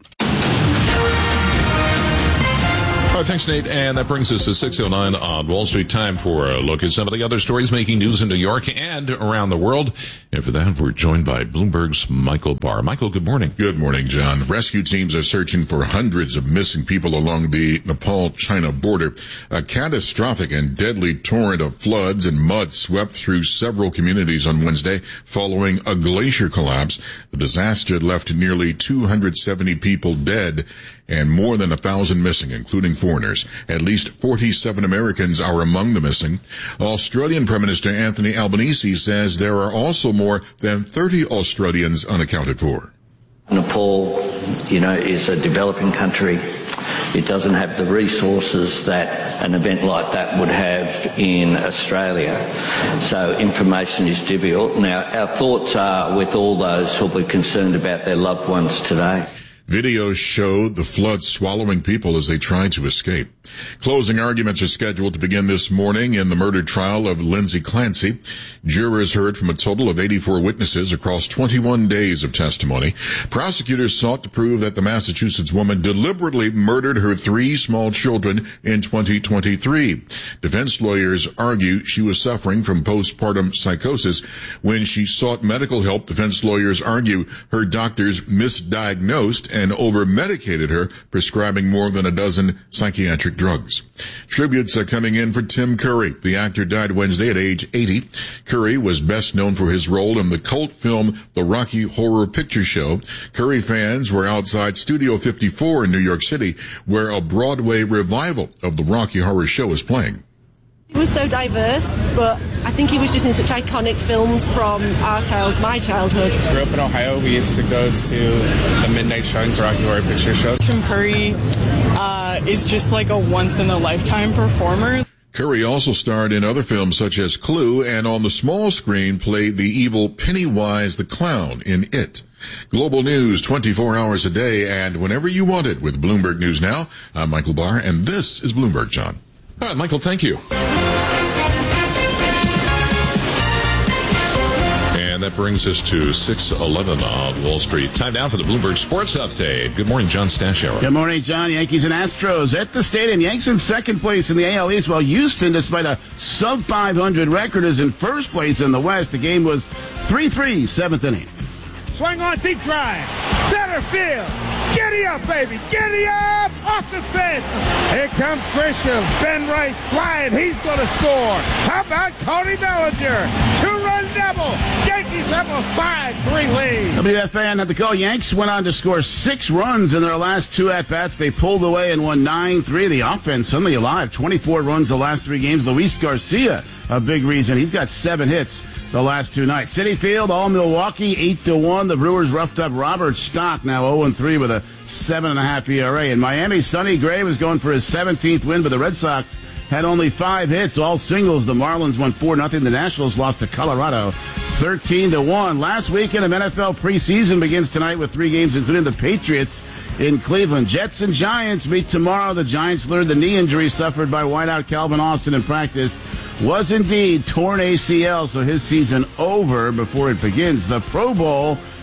All right, thanks, Nate. And that brings us to 6:09 on Wall Street. Time for a look at some of the other stories making news in New York and around the world. And for that, we're joined by Bloomberg's Michael Barr. Michael, good morning. Good morning, John. Rescue teams are searching for hundreds of missing people along the Nepal-China border. A catastrophic and deadly torrent of floods and mud swept through several communities on Wednesday following a glacier collapse. The disaster left nearly 270 people dead and more than 1,000 missing, including foreigners. At least 47 Americans are among the missing. Australian Prime Minister Anthony Albanese says there are also more than 30 Australians unaccounted for. Nepal, is a developing country. It doesn't have the resources that an event like that would have in Australia. So information is difficult. Now, our thoughts are with all those who will be concerned about their loved ones today. Videos show the flood swallowing people as they try to escape. Closing arguments are scheduled to begin this morning in the murder trial of Lindsay Clancy. Jurors heard from a total of 84 witnesses across 21 days of testimony. Prosecutors sought to prove that the Massachusetts woman deliberately murdered her 3 small children in 2023. Defense lawyers argue she was suffering from postpartum psychosis. When she sought medical help, defense lawyers argue her doctors misdiagnosed and over-medicated her, prescribing more than a dozen psychiatric drugs. Tributes are coming in for Tim Curry. The actor died Wednesday at age 80. Curry was best known for his role in the cult film The Rocky Horror Picture Show. Curry fans were outside Studio 54 in New York City, where a Broadway revival of The Rocky Horror Show is playing. It was so diverse, but I think he was just in such iconic films from my childhood. I grew up in Ohio. We used to go to the midnight showings, the Rocky Horror Picture Show. Tim Curry is just like a once-in-a-lifetime performer. Curry also starred in other films such as Clue, and on the small screen played the evil Pennywise the Clown in It. Global news 24 hours a day and whenever you want it with Bloomberg News Now. I'm Michael Barr, and this is Bloomberg, John. All right, Michael, thank you. And that brings us to 6:11 on Wall Street. Time now for the Bloomberg Sports Update. Good morning, John Stashower. Good morning, John. Yankees and Astros at the stadium. Yanks in second place in the AL East, while Houston, despite a sub-500 record, is in first place in the West. The game was 3-3, 7th inning. Swing on, deep drive. Center field. Giddy up, baby. Giddy up. Off the fence. Here comes Grisham. Ben Rice flying. He's going to score. How about Cody Bellinger? 2-run double. Yankees have a 5-3 lead. WFAN had the call. Yanks went on to score 6 runs in their last 2 at-bats. They pulled away and won 9-3. The offense suddenly alive. 24 runs the last 3 games. Luis Garcia, a big reason. He's got 7 hits the last 2 nights. Citi Field, all Milwaukee, 8-1. The Brewers roughed up Robert Stock, now 0-3 with a 7.5 ERA. In Miami, Sonny Gray was going for his 17th win, but the Red Sox had only 5 hits, all singles. The Marlins won 4-0. The Nationals lost to Colorado 13-1. Last weekend of NFL preseason begins tonight with 3 games, including the Patriots in Cleveland. Jets and Giants meet tomorrow. The Giants learned the knee injury suffered by wideout Calvin Austin in practice was indeed torn ACL, so his season over before it begins. The Pro Bowl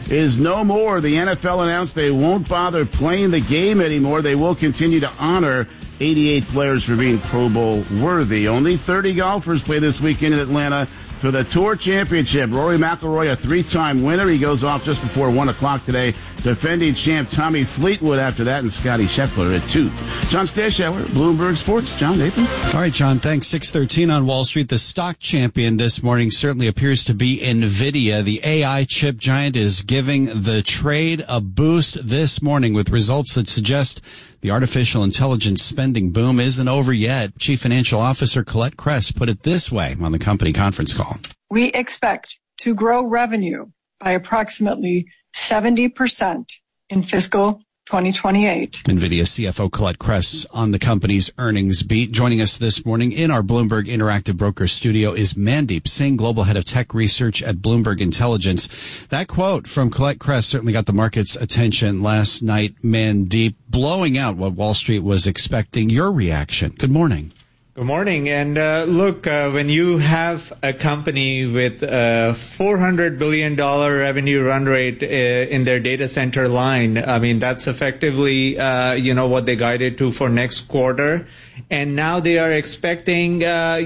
is no more. The NFL announced they won't bother playing the game anymore. They will continue to honor 88 players for being Pro Bowl worthy. Only 30 golfers play this weekend in Atlanta for the Tour Championship. Rory McIlroy, a three-time winner. He goes off just before 1 o'clock today. Defending champ Tommy Fleetwood after that, and Scotty Scheffler at 2. John Stashower, Bloomberg Sports. John, Nathan. All right, John, thanks. 6:13 on Wall Street. The stock champion this morning certainly appears to be NVIDIA. The AI chip giant is giving the trade a boost this morning with results that suggest the artificial intelligence spending boom isn't over yet. Chief Financial Officer Colette Kress put it this way on the company conference call. We expect to grow revenue by approximately 70% in fiscal 2028. NVIDIA CFO Colette Kress on the company's earnings beat. Joining us this morning in our Bloomberg Interactive Broker studio is Mandeep Singh, Global Head of Tech Research at Bloomberg Intelligence. That quote from Colette Kress certainly got the market's attention last night. Mandeep, blowing out what Wall Street was expecting. Your reaction? Good morning. Good morning. And look, when you have a company with a $400 billion revenue run rate in their data center line, I mean, that's effectively, what they guided to for next quarter. And now they are expecting,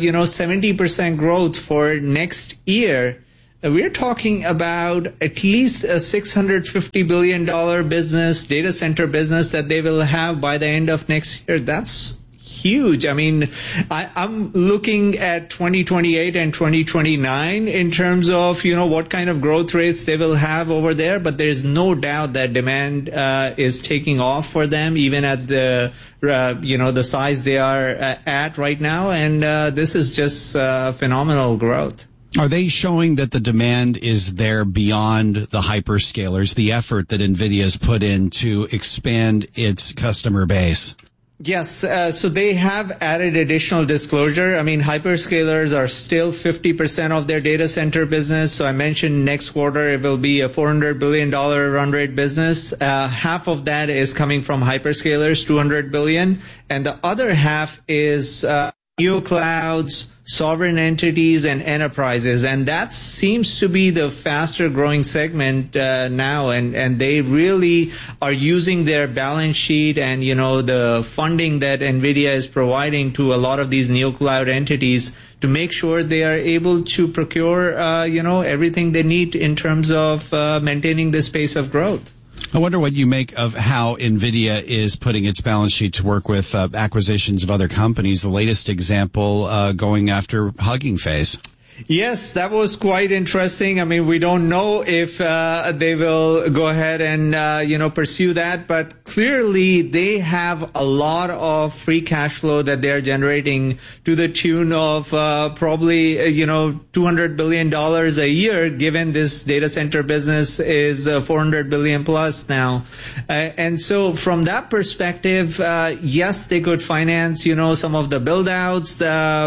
70% growth for next year. We're talking about at least a $650 billion business, data center business that they will have by the end of next year. That's huge. I mean, I'm looking at 2028 and 2029 in terms of, what kind of growth rates they will have over there. But there's no doubt that demand is taking off for them, even at the, the size they are at right now. And this is just phenomenal growth. Are they showing that the demand is there beyond the hyperscalers, the effort that NVIDIA has put in to expand its customer base? Yes, so they have added additional disclosure. I mean, hyperscalers are still 50% of their data center business. So I mentioned next quarter it will be a $400 billion run rate business. Half of that is coming from hyperscalers, $200 billion. And the other half is neoclouds, sovereign entities, and enterprises. And that seems to be the faster growing segment now. And they really are using their balance sheet and, the funding that NVIDIA is providing to a lot of these neocloud entities to make sure they are able to procure, everything they need in terms of maintaining this pace of growth. I wonder what you make of how NVIDIA is putting its balance sheet to work with acquisitions of other companies. The latest example going after Hugging Face. Yes, that was quite interesting. I mean, we don't know if they will go ahead and, pursue that. But clearly, they have a lot of free cash flow that they're generating to the tune of probably, $200 billion a year, given this data center business is $400 billion plus now. And so from that perspective, yes, they could finance, some of the build outs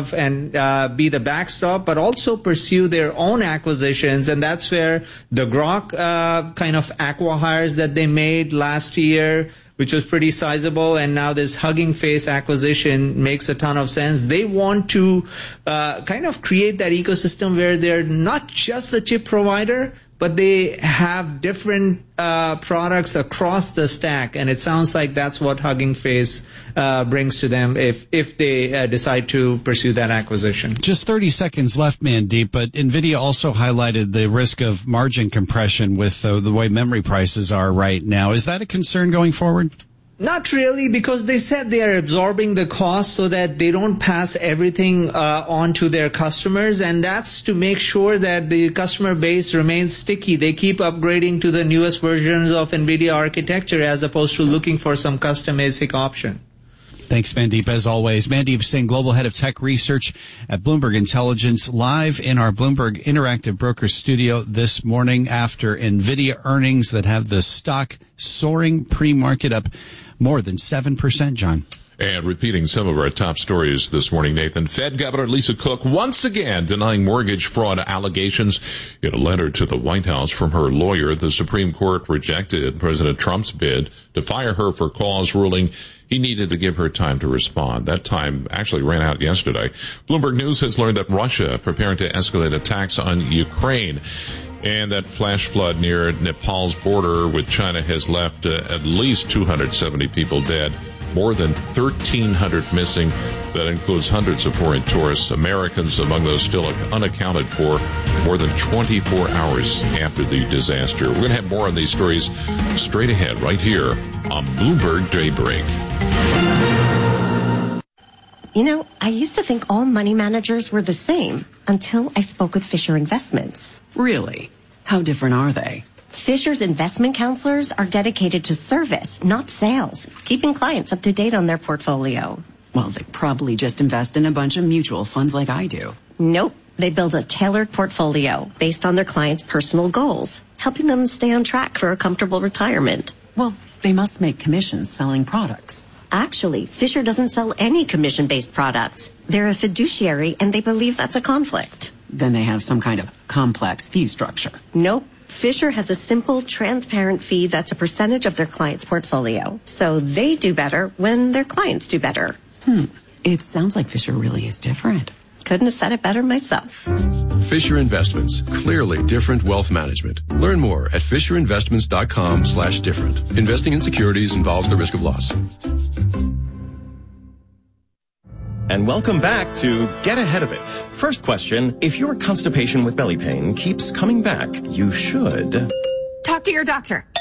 and be the backstop, but also pursue their own acquisitions. And that's where the Grok kind of acqui-hires that they made last year, which was pretty sizable, and now this Hugging Face acquisition makes a ton of sense. They want to kind of create that ecosystem where they're not just the chip provider, but they have different products across the stack, and it sounds like that's what Hugging Face brings to them if they decide to pursue that acquisition. Just 30 seconds left, Mandeep, but NVIDIA also highlighted the risk of margin compression with the way memory prices are right now. Is that a concern going forward? Not really, because they said they are absorbing the cost so that they don't pass everything on to their customers, and that's to make sure that the customer base remains sticky. They keep upgrading to the newest versions of NVIDIA architecture as opposed to looking for some custom ASIC option. Thanks, Mandeep, as always. Mandeep Singh, Global Head of Tech Research at Bloomberg Intelligence, live in our Bloomberg Interactive Broker studio this morning after NVIDIA earnings that have the stock soaring pre-market up more than 7%, John. And repeating some of our top stories this morning, Nathan, Fed Governor Lisa Cook once again denying mortgage fraud allegations in a letter to the White House from her lawyer. The Supreme Court rejected President Trump's bid to fire her for cause, ruling he needed to give her time to respond. That time actually ran out yesterday. Bloomberg News has learned that Russia preparing to escalate attacks on Ukraine. And that flash flood near Nepal's border with China has left at least 270 people dead, more than 1,300 missing. That includes hundreds of foreign tourists, Americans among those still unaccounted for, more than 24 hours after the disaster. We're going to have more on these stories straight ahead right here on Bloomberg Daybreak. You know, I used to think all money managers were the same until I spoke with Fisher Investments. Really? How different are they? Fisher's investment counselors are dedicated to service, not sales, keeping clients up to date on their portfolio. Well, they probably just invest in a bunch of mutual funds like I do. Nope. They build a tailored portfolio based on their clients' personal goals, helping them stay on track for a comfortable retirement. Well, they must make commissions selling products. Actually, Fisher doesn't sell any commission-based products. They're a fiduciary, and they believe that's a conflict. Then they have some kind of complex fee structure. Nope. Fisher has a simple, transparent fee that's a percentage of their client's portfolio. So they do better when their clients do better. It sounds like Fisher really is different. Couldn't have said it better myself. Fisher Investments. Clearly different wealth management. Learn more at FisherInvestments.com/different. Investing in securities involves the risk of loss. And welcome back to Get Ahead of It. First question, if your constipation with belly pain keeps coming back, you should talk to your doctor.